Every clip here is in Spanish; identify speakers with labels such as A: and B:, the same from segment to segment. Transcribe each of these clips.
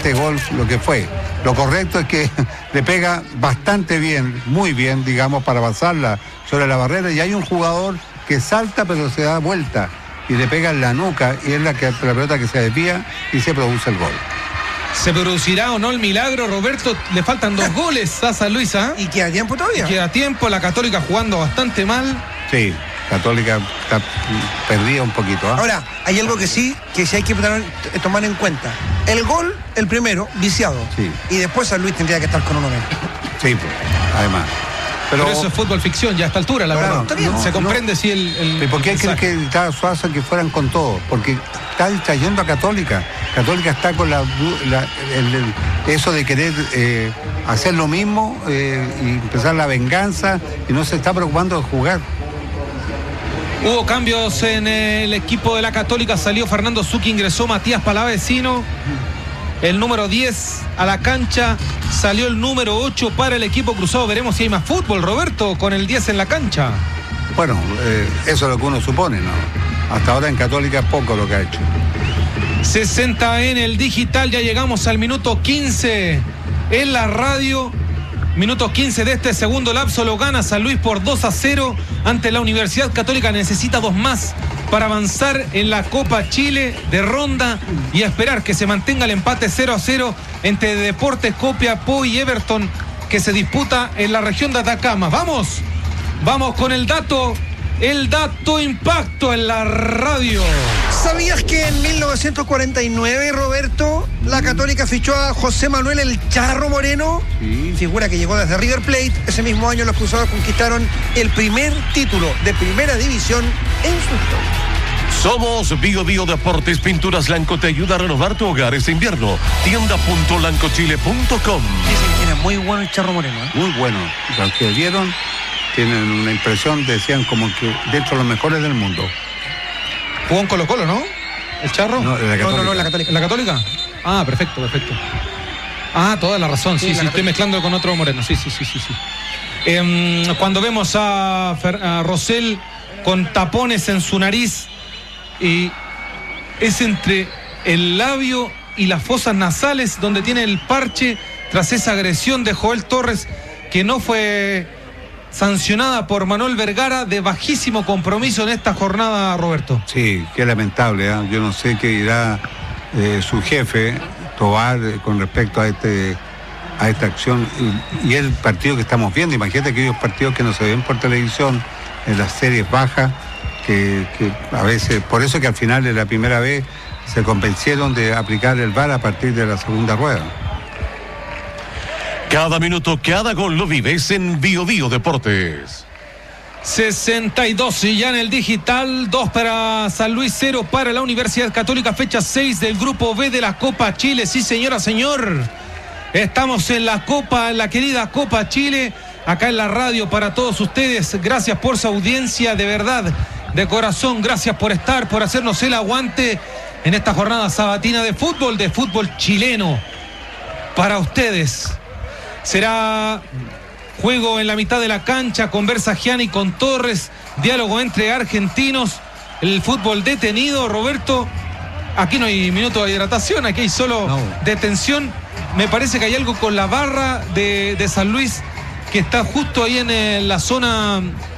A: este gol lo que fue. Lo correcto es que le pega bastante bien, muy bien, digamos, para pasarla sobre la barrera, y hay un jugador que salta pero se da vuelta y le pega en la nuca, y es la pelota que se desvía y se produce el gol.
B: ¿Se producirá o no el milagro, Roberto? Le faltan 2 goles a San Luis, ¿ah?
C: ¿Y queda tiempo todavía?
B: Queda tiempo, la Católica jugando bastante mal.
A: Sí, Católica está perdida un poquito, ¿ah?
C: Ahora, hay algo que sí hay que tomar en cuenta. El gol, el primero, viciado.
A: Sí.
C: Y después San Luis tendría que estar con uno menos.
A: Sí, pues, además.
B: Pero eso es fútbol ficción ya a esta altura, la verdad. Se comprende si el...
A: ¿Y por qué crees que estaba Suazo que fueran con todo? Porque está distrayendo a Católica. Católica está con eso de querer hacer lo mismo y empezar la venganza, y no se está preocupando de jugar.
B: Hubo cambios en el equipo de la Católica. Salió Fernando Zucchi, ingresó Matías Palavecino. El número 10 a la cancha. Salió el número 8 para el equipo cruzado. Veremos si hay más fútbol, Roberto, con el 10 en la cancha.
A: Bueno, eso es lo que uno supone, ¿no? Hasta ahora en Católica es poco lo que ha hecho.
B: 60 en el digital. Ya llegamos al minuto 15 en la radio. Minuto 15 de este segundo lapso. Lo gana San Luis por 2-0 ante la Universidad Católica. Necesita 2 más para avanzar en la Copa Chile de ronda y esperar que se mantenga el empate 0-0 entre Deportes Copiapó y Everton, que se disputa en la región de Atacama. Vamos con el dato impacto en la radio.
C: ¿Sabías que en 1949, Roberto, la Católica fichó a José Manuel El Charro Moreno?
A: Sí.
C: Figura que llegó desde River Plate. Ese mismo año los Cruzados conquistaron el primer título de primera división en su historia.
D: Somos Bio Bio Deportes. Pinturas Lanco te ayuda a renovar tu hogar este invierno. Tienda.lancochile.com.
C: Dicen que era muy bueno el Charro Moreno, ¿eh?
A: Muy bueno. Los que vieron tienen una impresión, decían como que dentro de los mejores del mundo.
B: Jugó en Colo-Colo, ¿no? ¿El Charro?
A: No, la Católica.
B: ¿La Católica? Ah, perfecto. Ah, toda la razón. Sí, estoy mezclando con otro Moreno. Sí. Cuando vemos a Rosell con tapones en su nariz, y es entre el labio y las fosas nasales donde tiene el parche tras esa agresión de Joel Torres, que no fue sancionada por Manuel Vergara, de bajísimo compromiso en esta jornada, Roberto.
A: Sí, qué lamentable, ¿eh? Yo no sé qué dirá su jefe, Tobar, con respecto a esta acción y el partido que estamos viendo. Imagínate aquellos partidos que no se ven por televisión, en las series bajas, que a veces, por eso que al final de la primera vez se convencieron de aplicar el VAR a partir de la segunda rueda.
D: Cada minuto, cada gol lo vives en Bio Bio Deportes.
B: 62 y ya en el digital, 2 para San Luis, 0 para la Universidad Católica, fecha 6 del grupo B de la Copa Chile. Sí, señora, señor. Estamos en la querida Copa Chile, acá en la radio para todos ustedes. Gracias por su audiencia, de verdad, de corazón. Gracias por estar, por hacernos el aguante en esta jornada sabatina de fútbol chileno. Para ustedes. Será juego en la mitad de la cancha, conversa Gianni con Torres, diálogo entre argentinos, el fútbol detenido, Roberto. Aquí no hay minuto de hidratación, aquí hay solo detención. Me parece que hay algo con la barra de San Luis, que está justo ahí en la zona,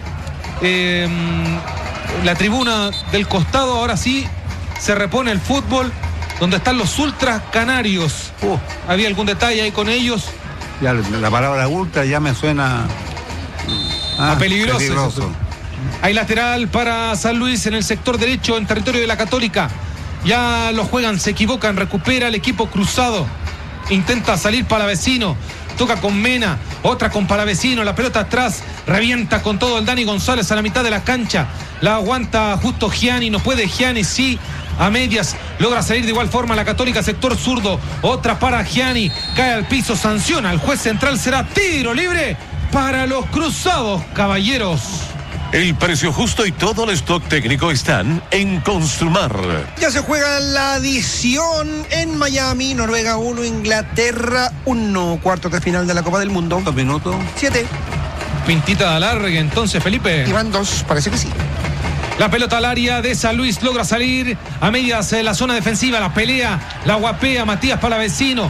B: la tribuna del costado. Ahora sí se repone el fútbol, donde están los ultras canarios. ¿Había algún detalle ahí con ellos?
A: Ya la palabra ultra ya me suena
B: a peligroso. Hay lateral para San Luis en el sector derecho, en territorio de la Católica. Ya lo juegan, se equivocan, recupera el equipo cruzado. Intenta salir Palavecino, toca con Mena, otra con Palavecino, la pelota atrás, revienta con todo el Dani González a la mitad de la cancha. La aguanta justo Gianni, no puede Gianni, sí. A medias, logra salir de igual forma la Católica, sector zurdo, otra para Gianni, cae al piso, sanciona el juez central, será tiro libre para los cruzados, caballeros.
D: El precio justo y todo el stock técnico están en Construmar.
C: Ya se juega la adición en Miami, Noruega 1, Inglaterra 1, cuartos de final de la Copa del Mundo.
A: 2 minutos.
C: 7.
B: Pintita de alargue entonces, Felipe.
C: Y van 2, parece que sí.
B: La pelota al área de San Luis, logra salir a medias en la zona defensiva, la pelea, la guapea Matías Palavecino,